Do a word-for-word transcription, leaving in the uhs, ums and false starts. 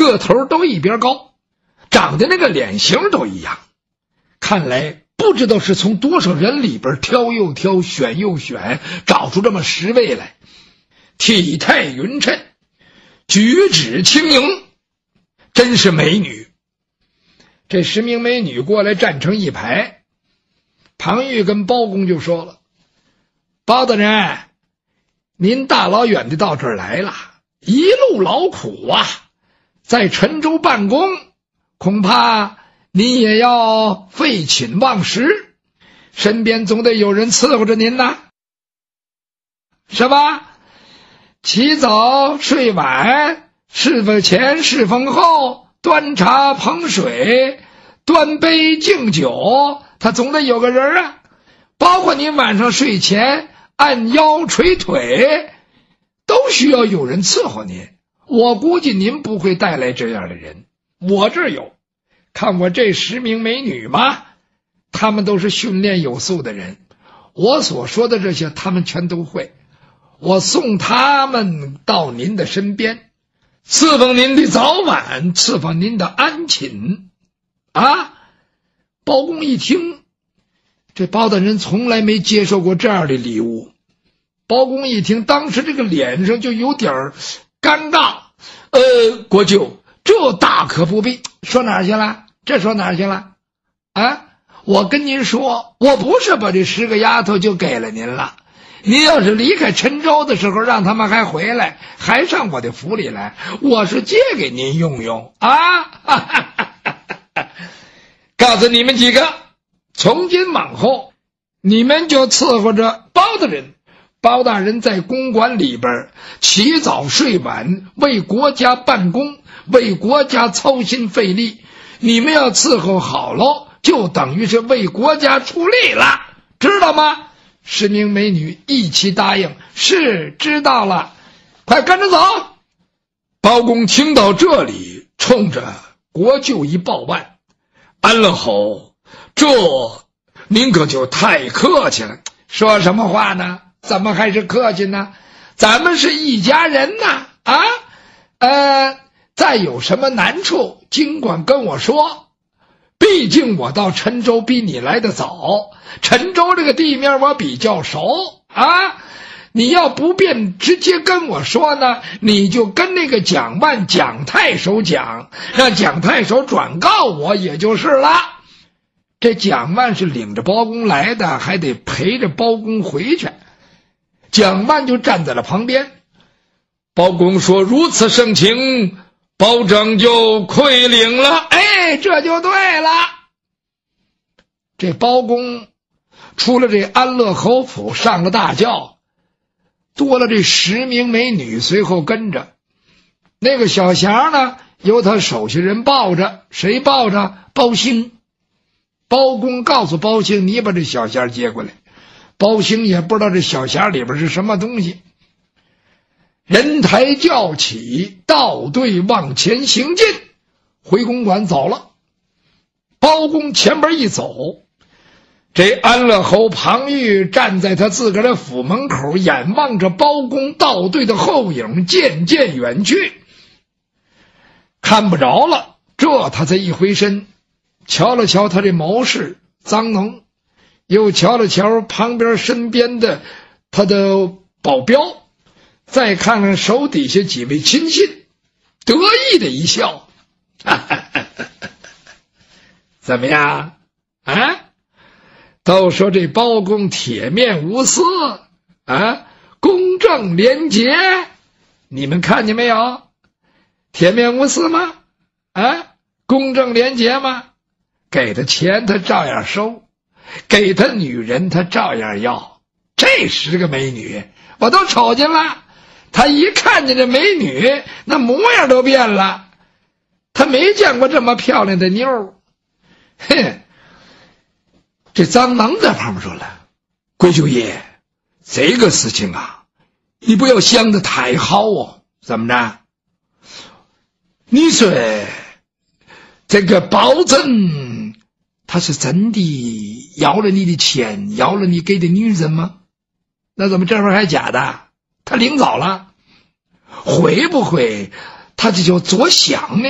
个头都一边高，长得那个脸型都一样。看来不知道是从多少人里边挑又挑，选又选，找出这么十位来。体态匀称，举止轻盈，真是美女。这十名美女过来站成一排，庞玉跟包公就说了：包大人，您大老远的到这儿来了，一路劳苦啊，在陈州办公，恐怕您也要废寝忘食，身边总得有人伺候着您呐，是吧？起早睡晚，侍奉前侍奉后，端茶捧水，端杯敬酒，他总得有个人啊。包括您晚上睡前按腰捶腿，都需要有人伺候您。我估计您不会带来这样的人，我这儿有。看我这十名美女嘛，她们都是训练有素的人，我所说的这些她们全都会。我送她们到您的身边，侍奉您的早晚，伺奉您的安寝啊。包公一听，这包大人从来没接受过这样的礼物。包公一听，当时这个脸上就有点尴尬。呃，国舅，这大可不必。说哪儿去了？这说哪儿去了？啊，我跟您说，我不是把这十个丫头就给了您了。您要是离开陈州的时候让他们还回来，还上我的府里来，我是借给您用用啊。告诉你们几个，从今往后你们就伺候着包大人。包大人在公馆里边起早睡晚，为国家办公，为国家操心费力，你们要伺候好喽，就等于是为国家出力了，知道吗？十名美女一起答应：是，知道了，快跟着走。包公听到这里，冲着国舅一抱腕：安乐侯，这您可就太客气了。说什么话呢？怎么还是客气呢？咱们是一家人呐！啊，呃，再有什么难处，尽管跟我说。毕竟我到陈州比你来得早，陈州这个地面我比较熟啊。你要不便直接跟我说呢，你就跟那个蒋万蒋太守讲，让蒋太守转告我也就是了。这蒋万是领着包公来的，还得陪着包公回去。蒋万就站在了旁边。包公说：如此盛情，包拯就愧领了。哎，这就对了。这包公出了这安乐侯府，上了大轿，多了这十名美女随后跟着。那个小匣呢，由他手下人抱着。谁抱着？包兴。包公告诉包兴：你把这小匣接过来。包兴也不知道这小匣里边是什么东西。人抬轿起，倒队往前行进，回公馆走了。包公前边一走，这安乐侯庞玉站在他自个儿的府门口，眼望着包公倒队的后影渐渐远去，看不着了。这他才一回身，瞧了瞧他这谋士臧能，又瞧了瞧旁边身边的他的保镖，再看看手底下几位亲信，得意的一笑。哈哈哈哈，怎么样啊？都说这包公铁面无私啊，公正廉洁，你们看见没有？铁面无私吗？啊，公正廉洁吗？给他钱他照样收，给他女人他照样要。这十个美女我都瞅见了，他一看见这美女，那模样都变了。他没见过这么漂亮的妞。哼，这臧能在旁边说了：贵舅爷，这个事情啊，你不要想得太好哦。怎么着？你说这个包拯他是真的要了你的钱，要了你给的女人吗？那怎么这会儿还假的？他领走了，会不会他这就作想呢？